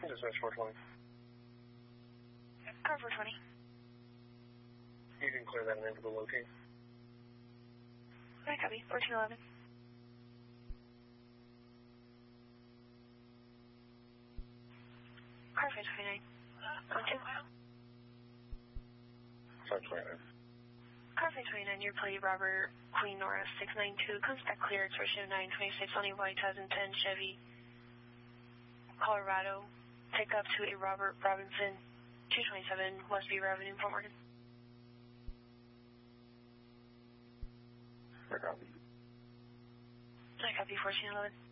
Dispatch 420. Car 420. You can clear that name to the locate. I copy. 1411. Car 529. 529. Car 529, your plate Robert Queen Nora 692 comes back clear at Source 926 on a white 2010 Chevy Colorado. Pick up to a Robert Robinson 227 West Beaver Avenue, Fort Morgan. I copy. I copy 1411.